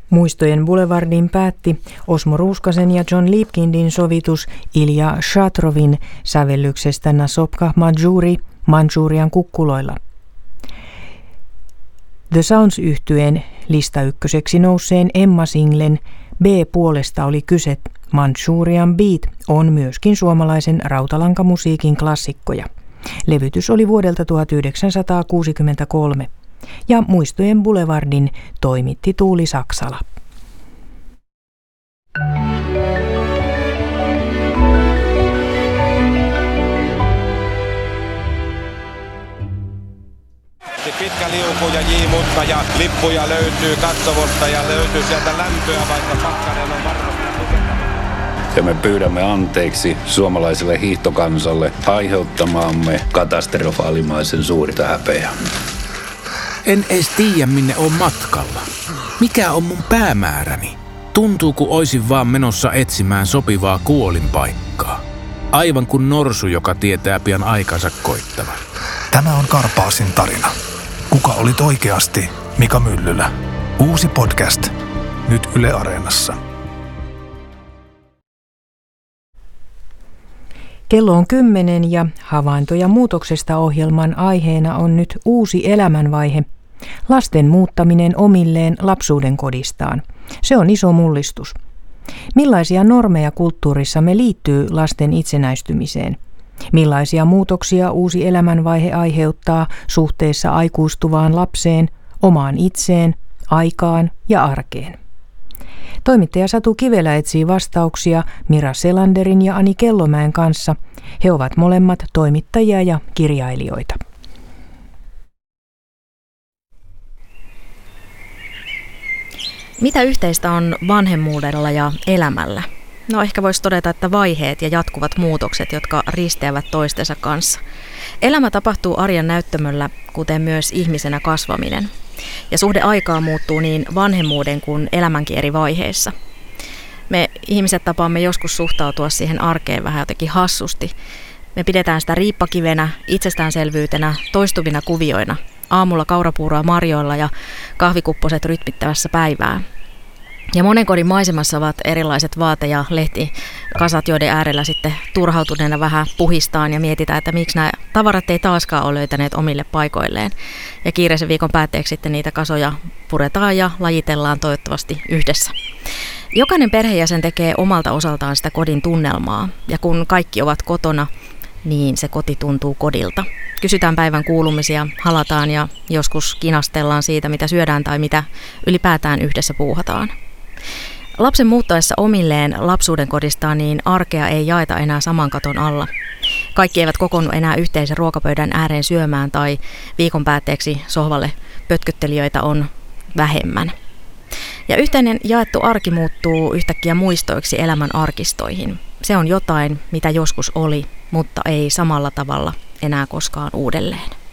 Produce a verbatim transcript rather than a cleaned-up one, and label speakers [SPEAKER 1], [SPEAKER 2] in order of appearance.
[SPEAKER 1] Muistojen Boulevardin päätti Osmo Ruuskasen ja John Liebkindin sovitus Ilja Shatrovin sävellyksestä Nasopka Manjuri Manjurian kukkuloilla. The Sounds-yhtyeen listaykköseksi nouseen Emma Singlen B-puolesta oli kyse. Manjurian Beat on myöskin suomalaisen rautalankamusiikin klassikkoja. Levytys oli vuodelta tuhatyhdeksänsataakuusikymmentäkolme ja Muistojen Boulevardin toimitti Tuuli Saksala.
[SPEAKER 2] Pitkä liuku ja J. Mutta ja lippuja löytyy katsomosta ja löytyy sieltä lämpöä, vaikka pakkanen on varmasti.
[SPEAKER 3] Ja me pyydämme anteeksi suomalaiselle hiihtokansalle aiheuttamaamme katastrofaalimaisen suurta häpeää.
[SPEAKER 4] En edes tiedä, minne on matkalla. Mikä on mun päämääräni? Tuntuu, kun oisin vaan menossa etsimään sopivaa kuolinpaikkaa. Aivan kuin norsu, joka tietää pian aikansa koittavan.
[SPEAKER 5] Tämä on Karpaasin tarina. Kuka olit oikeasti Mika Myllylä? Uusi podcast. Nyt Yle Areenassa.
[SPEAKER 1] Kello on kymmenen ja havaintoja muutoksesta ohjelman aiheena on nyt uusi elämänvaihe. Lasten muuttaminen omilleen lapsuuden kodistaan. Se on iso mullistus. Millaisia normeja kulttuurissamme liittyy lasten itsenäistymiseen? Millaisia muutoksia uusi elämänvaihe aiheuttaa suhteessa aikuistuvaan lapseen, omaan itseen, aikaan ja arkeen? Toimittaja Satu Kivelä etsii vastauksia Mira Selanderin ja Ani Kellomäen kanssa. He ovat molemmat toimittajia ja kirjailijoita.
[SPEAKER 6] Mitä yhteistä on vanhemmuudella ja elämällä? No ehkä voisi todeta, että vaiheet ja jatkuvat muutokset, jotka risteävät toistensa kanssa. Elämä tapahtuu arjen näyttämöllä, kuten myös ihmisenä kasvaminen. Ja suhde aikaa muuttuu niin vanhemmuuden kuin elämänkin eri vaiheissa. Me ihmiset tapaamme joskus suhtautua siihen arkeen vähän jotenkin hassusti. Me pidetään sitä riippakivenä, itsestäänselvyytenä, toistuvina kuvioina. Aamulla kaurapuuroa marjoilla ja kahvikupposet rytmittävässä päivää. Ja monen kodin maisemassa ovat erilaiset vaate- ja lehtikasat, joiden äärellä sitten turhautuneena vähän puhistaan ja mietitään, että miksi nämä tavarat ei taaskaan ole löytäneet omille paikoilleen. Ja kiireisen viikon päätteeksi sitten niitä kasoja puretaan ja lajitellaan toivottavasti yhdessä. Jokainen perheenjäsen tekee omalta osaltaan sitä kodin tunnelmaa, ja kun kaikki ovat kotona, niin se koti tuntuu kodilta. Kysytään päivän kuulumisia, halataan ja joskus kinastellaan siitä, mitä syödään tai mitä ylipäätään yhdessä puuhataan. Lapsen muuttaessa omilleen lapsuuden kodistaan, niin arkea ei jaeta enää saman katon alla. Kaikki eivät kokoonnu enää yhteisen ruokapöydän ääreen syömään tai viikon päätteeksi sohvalle pötköttelijöitä on vähemmän. Ja yhteinen jaettu arki muuttuu yhtäkkiä muistoiksi elämän arkistoihin. Se on jotain, mitä joskus oli, mutta ei samalla tavalla enää koskaan uudelleen.